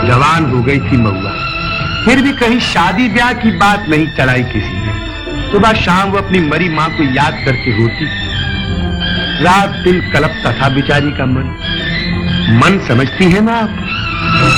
जवान हो गई थी मऊआ, फिर भी कहीं शादी ब्याह की बात नहीं चलाई किसी ने। सुबह शाम वो अपनी मरी मां को याद करके रोती, रात दिन कलपता था बेचारी का मन। मन समझती है ना आप?